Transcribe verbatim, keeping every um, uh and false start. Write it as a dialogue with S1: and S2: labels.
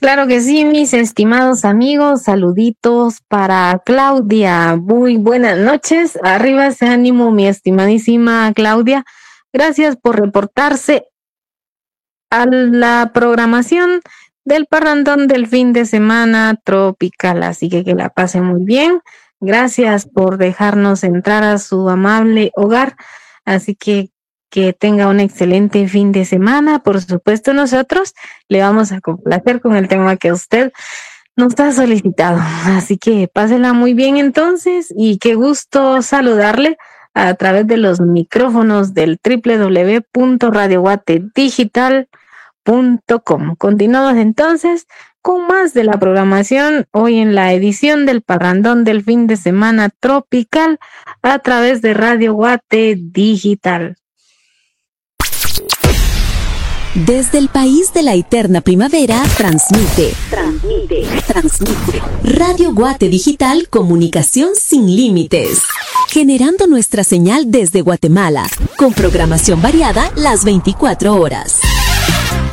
S1: Claro que sí, mis estimados amigos, saluditos para Claudia. Muy buenas noches. Arriba ese ánimo, mi estimadísima Claudia. Gracias por reportarse a la programación del parrandón del fin de semana tropical. Así que que la pase muy bien. Gracias por dejarnos entrar a su amable hogar. Así que que tenga un excelente fin de semana. Por supuesto, nosotros le vamos a complacer con el tema que usted nos ha solicitado. Así que pásela muy bien entonces y qué gusto saludarle a través de los micrófonos del doble u doble u doble u punto radio guate digital punto com. Continuamos entonces con más de la programación hoy en la edición del parrandón del fin de semana tropical a través de Radio Guate Digital.
S2: Desde el país de la eterna primavera, transmite, transmite, transmite. Radio Guate Digital, comunicación sin límites. Generando nuestra señal desde Guatemala, con programación variada las veinticuatro horas.